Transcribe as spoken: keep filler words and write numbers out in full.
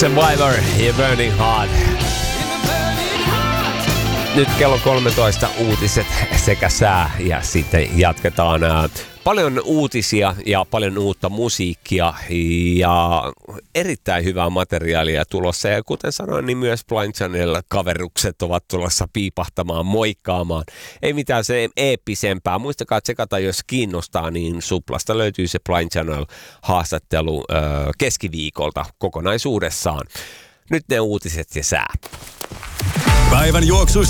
Survivor ja Burning Heart. Nyt kello kolmetoista uutiset sekä sää ja sitten jatketaan ää, paljon uutisia ja paljon uutta musiikkia ja erittäin hyvää materiaalia tulossa. Ja kuten sanoin, niin myös Blind Channel-kaverukset ovat tulossa piipahtamaan, moikkaamaan. Ei mitään se eeppisempää. Muistakaa tsekata, jos kiinnostaa, niin Suplasta löytyy se Blind Channel-haastattelu ää, keskiviikolta kokonaisuudessaan. Nyt ne uutiset ja sää. Päivän juoksusta